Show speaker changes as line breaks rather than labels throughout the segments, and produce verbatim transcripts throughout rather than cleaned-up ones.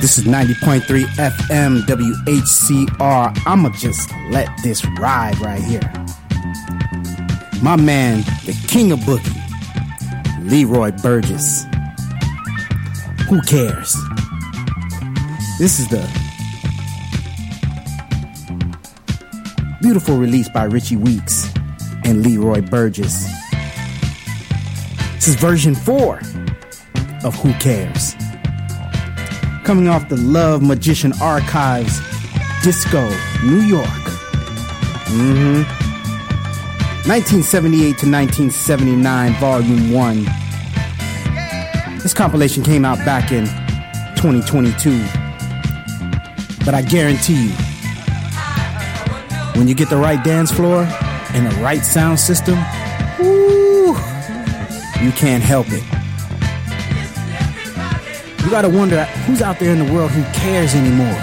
This is ninety point three F M W H C R. I'ma just let this ride right here. My man, the king of boogie, Leroy Burgess. Who cares? This is the beautiful release by Richie Weeks and Leroy Burgess. This is version four of Who Cares. Coming off the Love Magician Archives, Disco, New York. Mm-hmm. nineteen seventy-eight to nineteen seventy-nine, Volume one. This compilation came out back in twenty twenty-two. But I guarantee you, when you get the right dance floor and the right sound system, woo, you can't help it. You gotta wonder who's out there in the world who cares anymore.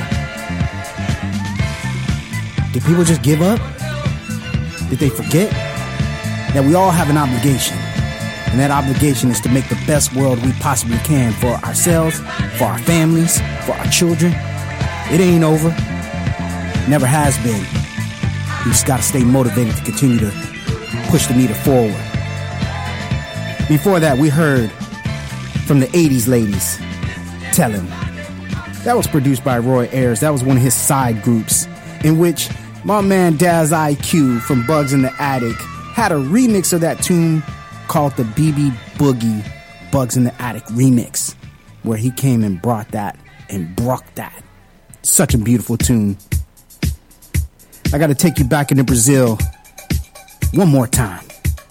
Did people just give up? Did they forget that we all have an obligation? And that obligation is to make the best world we possibly can for ourselves, for our families, for our children. It ain't over. Never has been. You just gotta stay motivated to continue to push the meter forward. Before that, we heard from the eighties ladies, Tell Him. That was produced by Roy Ayers. That was one of his side groups, in which my man Daz I Q from Bugs in the Attic had a remix of that tune called the B B Boogie Bugs in the Attic remix, where he came and brought that and brought that. Such a beautiful tune. I got to take you back into Brazil one more time,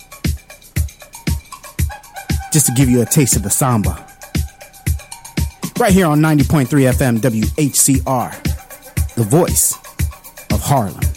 just to give you a taste of the samba. Right here on ninety point three F M W H C R, the voice of Harlem.